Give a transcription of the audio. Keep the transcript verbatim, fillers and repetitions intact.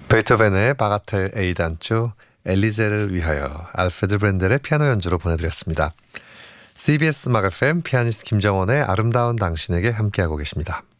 베토벤의 바가텔 A 단조, 엘리제를 위하여 알프레드 브렌델의 피아노 연주로 보내드렸습니다. 씨비에스 음악 에프엠 피아니스트 김정원의 아름다운 당신에게 함께하고 계십니다.